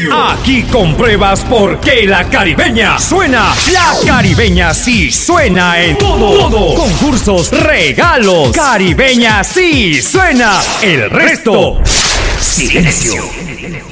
Aquí compruebas por qué la Caribeña suena. La Caribeña sí suena en todo. Concursos, regalos. Caribeña sí suena. El resto, silencio.